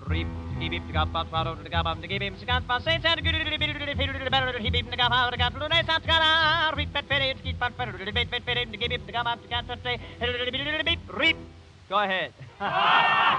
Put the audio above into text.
Reap, keep him to go, but follow the gabam, the give him, Scott, but say, and good, better, he beat the gabam, the gabam, the South Carolina, reap, but fit, keep, but better, the bait, fit, to give him the gabam, the cat, say, reap. Go ahead.